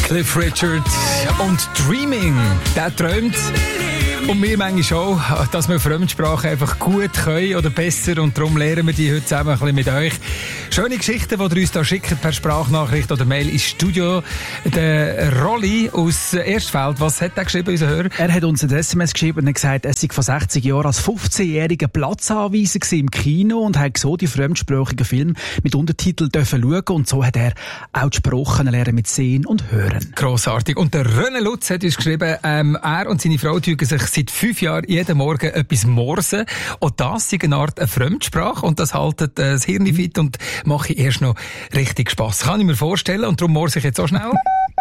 Cliff Richard und Dreaming, der träumt. Und wir manchmal auch, dass wir Fremdsprachen einfach gut können oder besser, und darum lernen wir die heute zusammen ein bisschen mit euch. Schöne Geschichten, die ihr uns da schickt per Sprachnachricht oder Mail ins Studio. Der Rolli aus Erstfeld, was hat er geschrieben, unser Hörer? Er hat uns ein SMS geschrieben und hat gesagt, er sei vor 60 Jahren als 15-jähriger Platzanweiser im Kino und hat so die fremdsprachigen Filme mit Untertiteln schauen, und so hat er auch die Sprache lernen mit Sehen und Hören. Grossartig. Und der René Lutz hat uns geschrieben, er und seine Frau tun sich seit 5 Jahren jeden Morgen etwas morsen. Und das ist eine Art Fremdsprache, und das haltet das Hirn fit und mache ich erst noch richtig Spass. Kann ich mir vorstellen, und darum morse ich jetzt so schnell.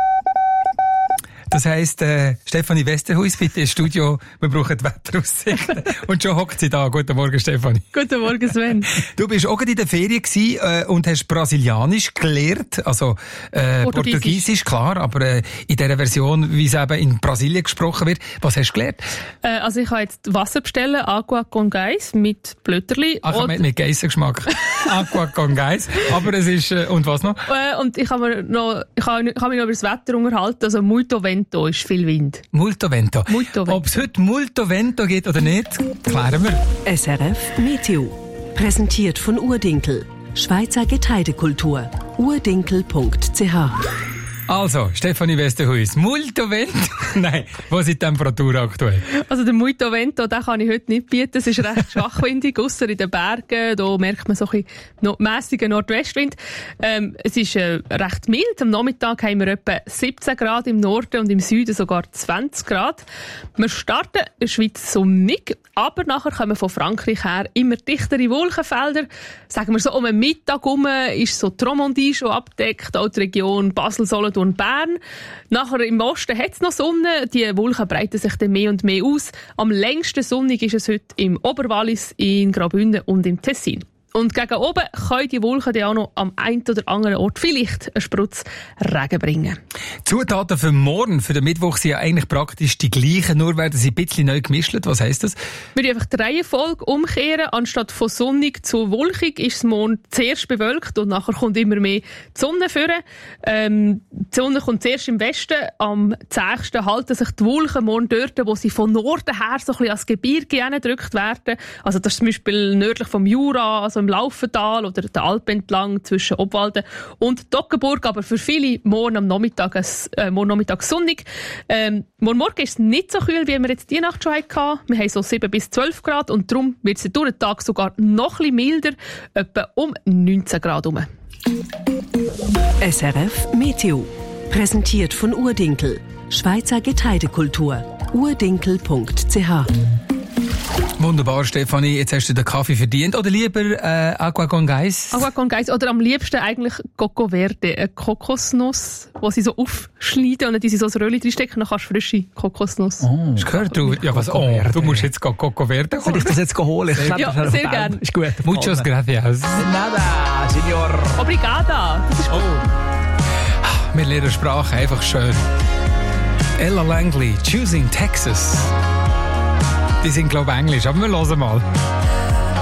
Das heisst, Stefanie Westerhuis, bitte ins Studio. Wir brauchen die Wetteraussichten. Und schon hockt sie da. Guten Morgen, Stefanie. Guten Morgen, Sven. Du bist auch in der Ferien gewesen, und hast Brasilianisch gelernt. Also, Portugiesisch, klar. Aber in dieser Version, wie es eben in Brasilien gesprochen wird. Was hast du gelernt? Also, ich habe jetzt Wasser bestellen, Agua con Gás mit Blöterli. Ach, mit Geissengeschmack. Agua con Gás. Aber es ist, und was noch? Und ich habe mich noch über das Wetter unterhalten. Also, muito vento ist viel Wind. Multo vento. Multo vento. Ob es heute Multo vento geht oder nicht, klären wir. SRF Meteo. Präsentiert von Urdinkel. Schweizer Getreidekultur. urdinkel.ch. Also, Stefanie Westerhuis, Multo vento. Nein, was ist die Temperatur aktuell? Also der Muito Vento, den kann ich heute nicht bieten. Es ist recht schwachwindig, ausser in den Bergen. Da merkt man so ein bisschen mässigen Nordwestwind. Es ist recht mild. Am Nachmittag haben wir etwa 17 Grad im Norden und im Süden sogar 20 Grad. Wir starten in der Schweiz sonnig, aber nachher kommen von Frankreich her immer dichtere Wolkenfelder. Sagen wir so, um den Mittag herum ist so die Romandie schon abgedeckt, auch die Region Basel, Solothurn, Bern. Nachher im Osten hat es noch Sonne. Die Wolken breiten sich dann mehr und mehr aus. Am längsten sonnig ist es heute im Oberwallis, in Graubünden und im Tessin. Und gegen oben können die Wolken dann auch noch am einen oder anderen Ort vielleicht einen Sprutz Regen bringen. Zutaten für morgen, für den Mittwoch, sind ja eigentlich praktisch die gleichen, nur werden sie ein bisschen neu gemischt. Was heisst das? Wir müssen einfach die Reihenfolge umkehren. Anstatt von sonnig zu wolkig ist es morgen zuerst bewölkt und nachher kommt immer mehr die Sonne führen. Die Sonne kommt zuerst im Westen. Am zächsten halten sich die Wolken morgen dort, wo sie von Norden her so ein bisschen ans Gebirge hingedrückt werden. Also das ist zum Beispiel nördlich vom Jura, also im Laufental oder der Alp entlang zwischen Obwalden und Toggenburg, aber für viele morgen Nachmittag sonnig. Morgen ist es nicht so kühl, wie wir jetzt die Nacht schon hatten. Wir haben so 7 bis 12 Grad und darum wird es durch den Tag sogar noch ein bisschen milder, etwa um 19 Grad herum. SRF Meteo. Präsentiert von Urdinkel. Schweizer Getreidekultur. urdinkel.ch. Wunderbar, Stefanie. Jetzt hast du den Kaffee verdient. Oder lieber Agua con Gás? Agua con Gás. Oder am liebsten eigentlich Coco Verde. Eine Kokosnuss, die sie so aufschneiden und dann die sie so ein Röhrchen reinstecken. Dann kannst du frische Kokosnuss. Oh, hast du gehört? Ja, was? Oh, du musst jetzt Coco Verde holen. Soll ich das jetzt holen? Ja, sehr gerne. Ist gut. Muchas gracias. Nada, Signor. Obrigada. Das ist gut. Wir lernen Sprache einfach schön. Ella Langley, Choosing Texas. Die sind, glaube ich, Englisch, aber wir hören mal.